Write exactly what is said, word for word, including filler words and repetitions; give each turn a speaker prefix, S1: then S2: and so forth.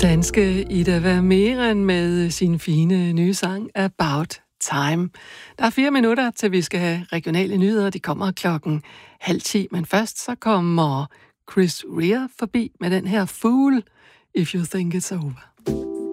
S1: Danske Ida Vermeeren med sin fine nye sang About Time. Der er fire minutter, til vi skal have regionale nyheder. De kommer klokken halv ti, men først så kommer Chris Rea forbi med den her Fool, If You Think It's Over.